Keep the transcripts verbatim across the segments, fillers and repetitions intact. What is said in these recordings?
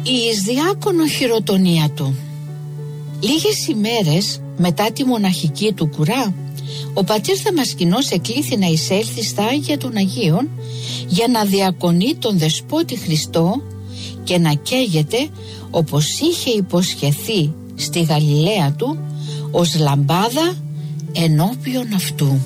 Η εις-διάκονο χειροτονία του. Λίγες ημέρες μετά τη μοναχική του κουρά, ο πατήρ Δαμασκηνός εκλήθη να εισέλθει στα Άγια των Αγίων για να διακονεί τον Δεσπότη Χριστό και να καίγεται όπως είχε υποσχεθεί στη Γαλιλαία του ως λαμπάδα ενώπιον αυτού.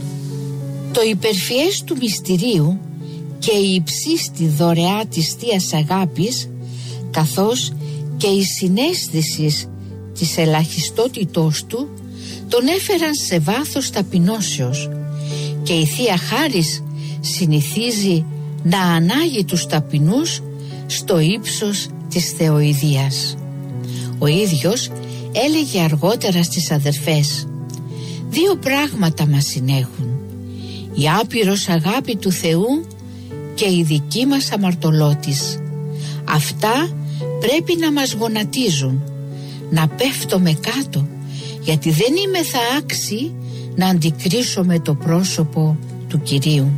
Το υπερφιές του μυστηρίου και η υψίστη δωρεά της Θείας Αγάπης, καθώς και η συναίσθηση της ελαχιστότητός του, τον έφεραν σε βάθος ταπεινώσεως, και η Θεία Χάρις συνηθίζει να ανάγει τους ταπεινούς στο ύψος της θεοειδείας. Ο ίδιος έλεγε αργότερα στις αδερφές: «Δύο πράγματα μας συνέχουν, η άπειρος αγάπη του Θεού και η δική μας αμαρτωλότης. Αυτά πρέπει να μας γονατίζουν, να πέφτουμε κάτω, γιατί δεν είμαι θα άξιοι να αντικρίσουμε το πρόσωπο του Κυρίου».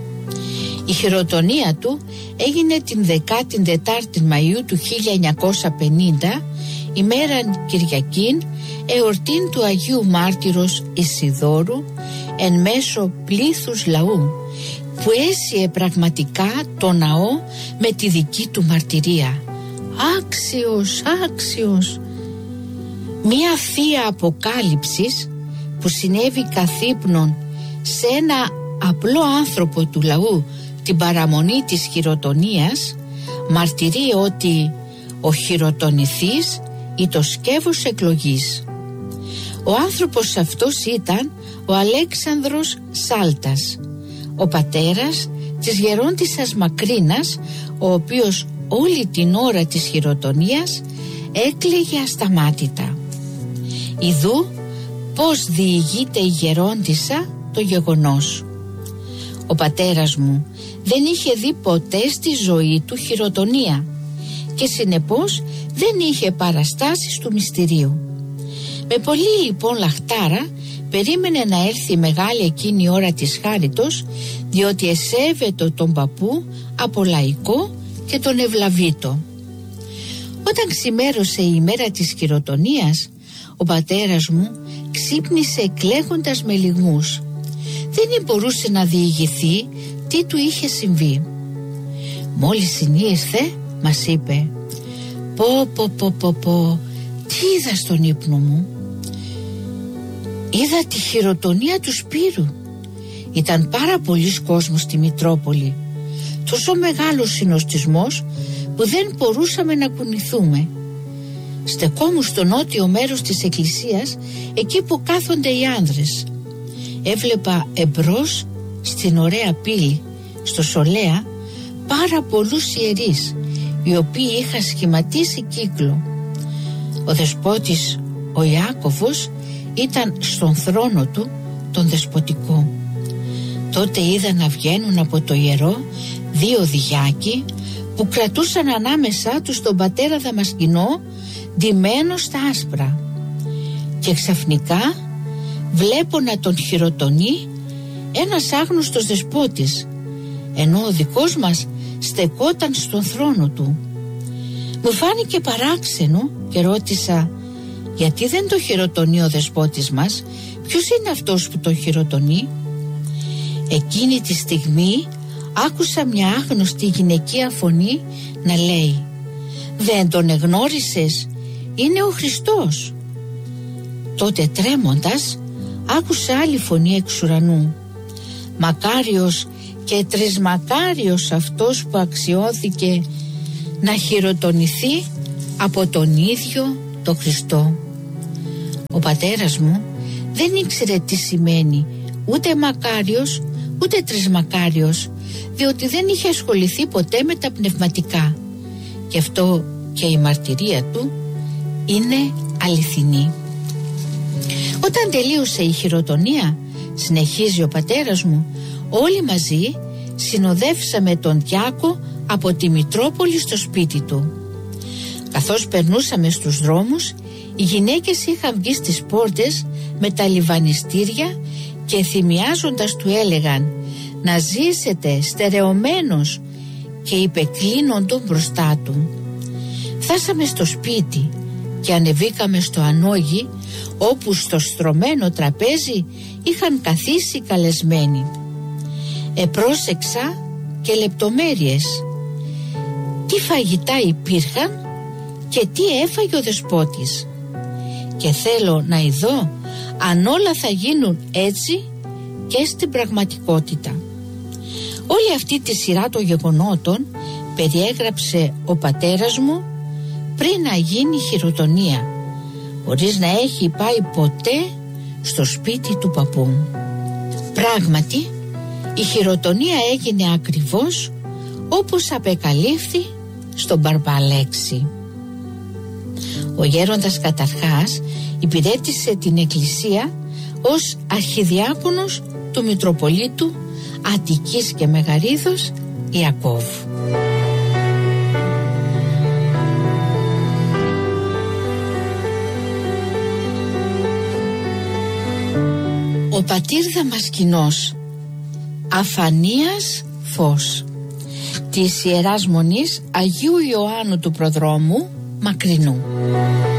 Η χειροτονία του έγινε την δεκάτη τέταρτη Μαΐου του χίλια εννιακόσια πενήντα, ημέραν Κυριακήν, εορτήν του Αγίου Μάρτυρος Ισιδώρου, εν μέσω πλήθους λαού, που έσυε πραγματικά το ναό με τη δική του μαρτυρία. Άξιος, άξιος. Μία θεία αποκάλυψης που συνέβη καθύπνον σε ένα απλό άνθρωπο του λαού την παραμονή της χειροτονίας, μαρτυρεί ότι ο χειροτονηθής ή το σκεύος εκλογής. Ο άνθρωπος αυτός ήταν ο Αλέξανδρος Σάλτας, ο πατέρας της γερόντισσας Μακρίνας, ο οποίος όλη την ώρα της χειροτονίας έκλαιγε ασταμάτητα. Ιδού πως διηγείται η γερόντισσα το γεγονός. Ο πατέρας μου δεν είχε δει ποτέ στη ζωή του χειροτονία και συνεπώς δεν είχε παραστάσεις του μυστηρίου. Με πολύ λοιπόν λαχτάρα περίμενε να έρθει η μεγάλη εκείνη ώρα της χάριτος, διότι εσέβεται τον παππού από λαϊκό και τον ευλαβήτο. Όταν ξημέρωσε η ημέρα της χειροτονίας, ο πατέρας μου ξύπνησε κλαίγοντας με λυγμούς. Δεν μπορούσε να διηγηθεί τι του είχε συμβεί. Μόλις συνήλθε, μας είπε: «Πω πω πω πω πω, τι είδα στον ύπνο μου? Είδα τη χειροτονία του Σπύρου. Ήταν πάρα πολλής κόσμος στη Μητρόπολη. Τόσο μεγάλος συνοστισμός που δεν μπορούσαμε να κουνηθούμε. Στεκόμουν στο νότιο μέρος της εκκλησίας, εκεί που κάθονται οι άνδρες. Έβλεπα εμπρός στην ωραία πύλη, στο Σολέα, πάρα πολλούς ιερείς, οι οποίοι είχαν σχηματίσει κύκλο. Ο δεσπότης, ο Ιάκωβος, ήταν στον θρόνο του τον δεσποτικό. Τότε είδα να βγαίνουν από το ιερό δύο διάκοι που κρατούσαν ανάμεσά τους τον πατέρα Δαμασκηνό, ντυμένο στα άσπρα, και ξαφνικά βλέπω να τον χειροτονεί ένας άγνωστος δεσπότης, ενώ ο δικός μας στεκόταν στον θρόνο του. Μου φάνηκε παράξενο και ρώτησα: «Γιατί δεν το χειροτονεί ο δεσπότης μας? Ποιος είναι αυτός που τον χειροτονεί?» Εκείνη τη στιγμή άκουσα μια άγνωστη γυναικεία φωνή να λέει: «Δεν τον εγνώρισες? Είναι ο Χριστός». Τότε τρέμοντας άκουσα άλλη φωνή εξ ουρανού: «Μακάριος και τρισμακάριος αυτός που αξιώθηκε να χειροτονηθεί από τον ίδιο τον Χριστό». Ο πατέρας μου δεν ήξερε τι σημαίνει ούτε μακάριος ούτε τρισμακάριος, διότι δεν είχε ασχοληθεί ποτέ με τα πνευματικά, και αυτό και η μαρτυρία του είναι αληθινή. Όταν τελείωσε η χειροτονία, συνεχίζει ο πατέρας μου, όλοι μαζί συνοδεύσαμε τον Τιάκο από τη Μητρόπολη στο σπίτι του. Καθώς περνούσαμε στους δρόμους, οι γυναίκες είχαν βγει στις πόρτες με τα λιβανιστήρια και θυμιάζοντας του έλεγαν να ζήσετε στερεωμένος, και υπεκλίνοντον μπροστά του. Φτάσαμε στο σπίτι και ανεβήκαμε στο ανόγι, όπου στο στρωμένο τραπέζι είχαν καθίσει καλεσμένοι. Επρόσεξα και λεπτομέρειες. Τι φαγητά υπήρχαν και τι έφαγε ο δεσπότης. Και θέλω να ειδώ αν όλα θα γίνουν έτσι και στην πραγματικότητα. Όλη αυτή τη σειρά των γεγονότων περιέγραψε ο πατέρας μου πριν να γίνει χειροτονία, χωρίς να έχει πάει ποτέ στο σπίτι του παππού μου. Πράγματι, η χειροτονία έγινε ακριβώς όπως απεκαλύφθη στον Μπαρμπαλέξη. Ο γέροντας καταρχάς υπηρέτησε την εκκλησία ως αρχιδιάκονος του Μητροπολίτου Αττικής και Μεγαρίδος Ιακώβου. Ο πατήρ Δαμασκηνός Αφανίας Φως της Ιεράς Μονής Αγίου Ιωάννου του Προδρόμου Μακρινού.